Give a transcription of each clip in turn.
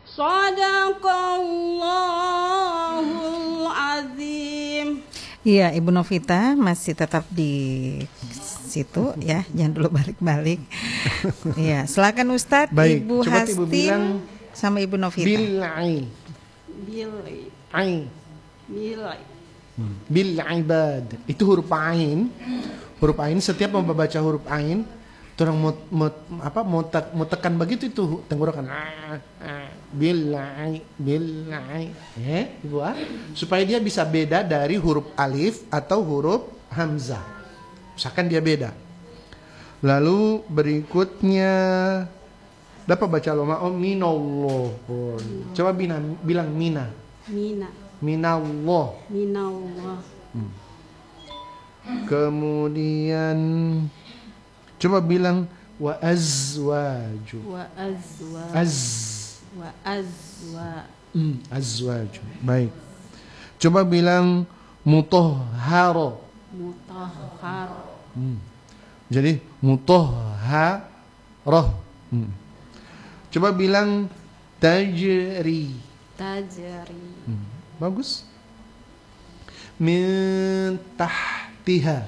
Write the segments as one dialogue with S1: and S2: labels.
S1: Shadaqallahul azim.
S2: Iya, Ibu Novita masih tetap di situ ya, jangan dulu balik-balik. Iya, silakan Ustadz.
S3: Baik,
S2: Ibu
S3: coba Ibu bilang
S2: Hastin sama Ibu Novita.
S3: bil'ai.
S1: Bilai.
S3: Ai.
S1: Bilai.
S3: Bil ibad. Itu huruf ain. Huruf ain, setiap membaca huruf ain, orang mau tekan begitu itu tenggorokan. Bilai. Ibu supaya dia bisa beda dari huruf alif atau huruf hamzah. Misalkan dia beda. Lalu berikutnya dapat baca loma minallah. Coba bilang mina. Minallah. Kemudian coba bilang wa azwaju. Azwaju. Baik. Coba bilang mutahharo. Jadi mutahharoh. Coba bilang tajri. Bagus. Min tahtiha.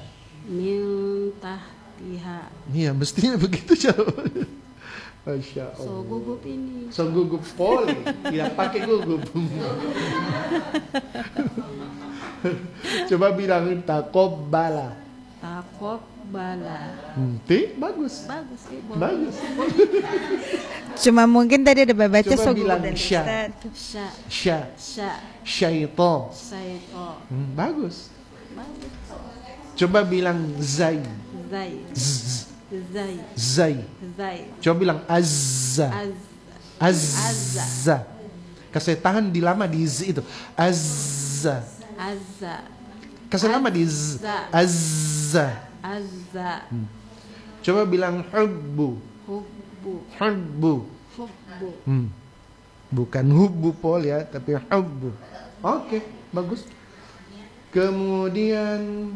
S3: Iya, mestinya begitu cara. Masya Allah.
S1: So gugup ini.
S3: So gugup poli. Tidak pakai gugup. Coba bilang takobbala. Bagus. Bagus.
S2: Cuma mungkin tadi ada baca
S3: Coba
S2: so
S3: bilang
S2: dan
S3: sya. Syaito. Bagus. Coba bilang zai. Coba bilang azza. Kasih tahan di lama di z itu. Azza. Kasih lama di z. Azza. Coba bilang hubbu. Bukan hubbu pol ya, tapi hubbu. Oke, bagus. Kemudian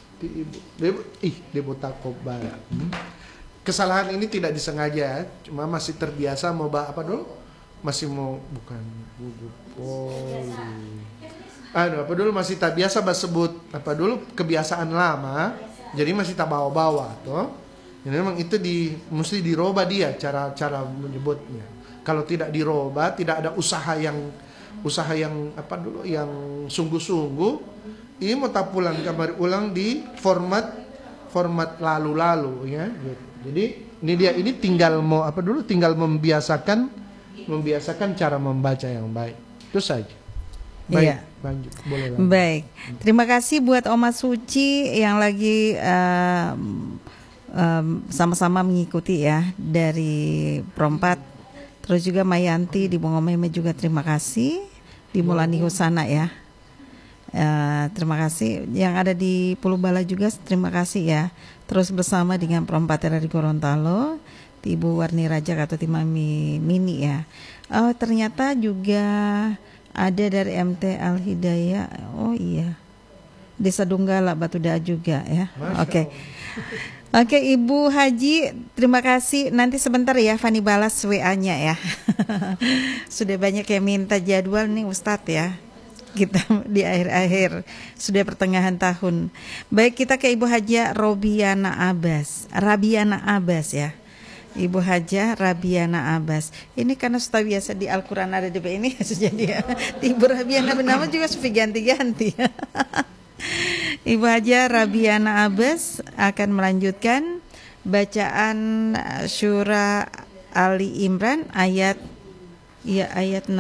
S3: Ibu takobbala. Kesalahan ini tidak disengaja, cuma masih terbiasa mau apa dulu? Masih mau bukan hubbu pol. Apa dulu masih tak biasa sebut apa dulu kebiasaan lama, jadi masih tak bawa-bawa toh. Jadi memang itu mesti dirubah dia cara menyebutnya. Kalau tidak dirubah, tidak ada usaha yang apa dulu yang sungguh-sungguh, ini mau tak pulang kamar ulang di format lalu-lalu ya. Jadi ini tinggal mau apa dulu? Tinggal membiasakan cara membaca yang baik. Itu saja. Baik,
S2: iya.
S3: Lanjut. Boleh lanjut.
S2: Baik. Terima kasih buat Oma Suci yang lagi sama-sama mengikuti ya dari Perompat. Terus juga Mayanti di Bongomeme juga terima kasih. Di Mulani Husana ya. Terima kasih. Yang ada di Pulau Bala juga terima kasih ya. Terus bersama dengan Perompat dari Gorontalo, Ibu Warni Rajak atau Timami Mini ya. Ternyata juga ada dari MT Al Hidayah. Oh iya. Desa Donggala Batu Daa juga ya. Oke, Ibu Haji, terima kasih. Nanti sebentar ya Fani balas WA-nya ya. Sudah banyak yang minta jadwal nih Ustadz ya. Kita di akhir-akhir sudah pertengahan tahun. Baik, kita ke Ibu Hajah Rabiana Abbas ya. Ibu Hajah Rabiana Abbas. Ini karena sudah biasa di Al-Quran ada di ini jadi ya. Ibu Rabiana bernama juga sudah ganti-ganti. Ibu Hajah Rabiana Abbas akan melanjutkan bacaan surah Ali Imran ayat 16,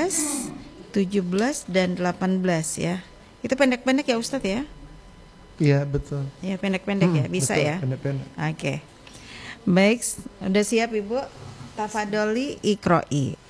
S2: 17 dan 18 ya. Itu pendek-pendek ya Ustadz ya?
S3: Iya, betul.
S2: Ya, pendek-pendek ya, bisa betul, ya.
S3: Pendek-pendek.
S2: Oke. Baik, udah siap Ibu? Tafadholi Iqra'i.